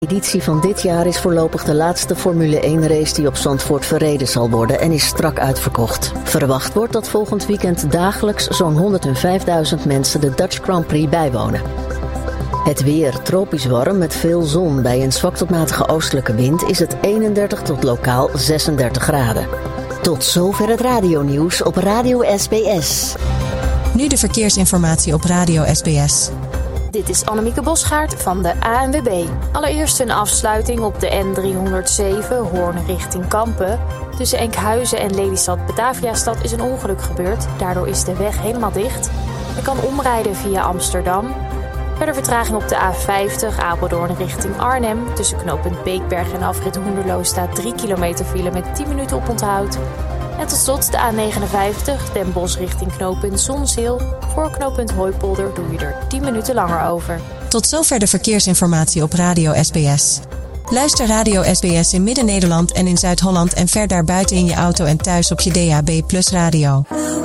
De editie van dit jaar is voorlopig de laatste Formule 1-race die op Zandvoort verreden zal worden en is strak uitverkocht. Verwacht wordt dat volgend weekend dagelijks zo'n 105.000 mensen de Dutch Grand Prix bijwonen. Het weer, tropisch warm met veel zon. Bij een zwak tot matige oostelijke wind is het 31 tot lokaal 36 graden. Tot zover het radionieuws op Radio SBS. Nu de verkeersinformatie op Radio SBS. Dit is Annemieke Bosgaard van de ANWB. Allereerst een afsluiting op de N307 Hoorn richting Kampen. Tussen Enkhuizen en Lelystad-Bataviastad is een ongeluk gebeurd. Daardoor is de weg helemaal dicht. Je kan omrijden via Amsterdam. Verder vertraging op de A50 Apeldoorn richting Arnhem. Tussen knooppunt Beekberg en afrit Hoenderloo staat 3 kilometer file met 10 minuten oponthoud. En tot slot de A59 Den Bosch richting knooppunt Zonzeel. Voor knooppunt Hooipolder doe je er 10 minuten langer over. Tot zover de verkeersinformatie op Radio SBS. Luister Radio SBS in Midden-Nederland en in Zuid-Holland en ver daarbuiten in je auto en thuis op je DAB+ radio.